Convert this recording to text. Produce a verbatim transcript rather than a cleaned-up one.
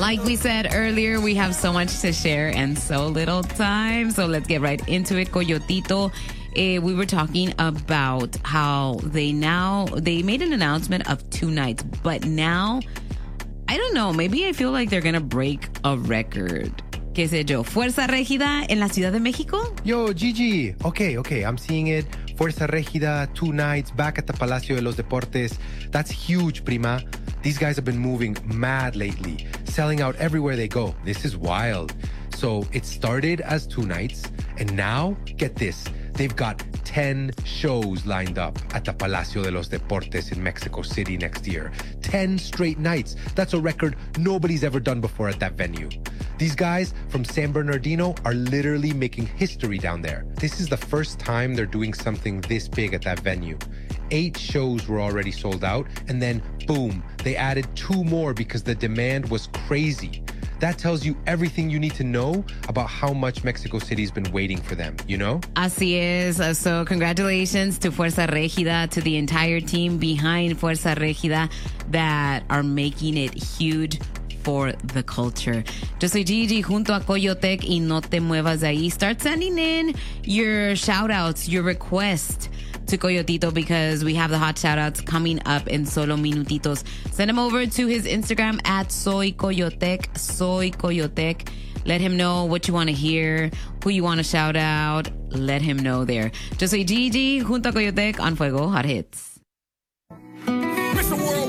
Like we said earlier, we have so much to share and so little time. So let's get right into it. Coyotito, eh, we were talking about how they now, they made an announcement of two nights, but now, I don't know, maybe I feel like they're going to break a record. ¿Qué sé yo? Fuerza Régida en la Ciudad de México? Yo, Gigi. Okay, okay, I'm seeing it. Fuerza Régida, two nights, back at the Palacio de los Deportes. That's huge, prima. These guys have been moving mad lately, selling out everywhere they go. This is wild. So it started as two nights, and now, get this, they've got ten shows lined up at the Palacio de los Deportes in Mexico City next year. ten straight nights. That's a record nobody's ever done before at that venue. These guys from San Bernardino are literally making history down there. This is the first time they're doing something this big at that venue. Eight shows were already sold out, and then boom, they added two more because the demand was crazy. That tells you everything you need to know about how much Mexico City's been waiting for them, you know? Así es. Uh, so congratulations to Fuerza Régida, to the entire team behind Fuerza Régida that are making it huge for the culture. Yo soy Gigi junto a Coyotec y no te muevas de ahí. Start sending in your shout outs, your request to Coyotito because we have the hot shout outs coming up in solo minutitos. Send them over to his Instagram at Soy Coyotec, Soy Coyotec. Let him know what you want to hear, who you want to shout out. Let him know there. Yo soy Gigi junto a Coyotec on Fuego Hot Hits. Mister World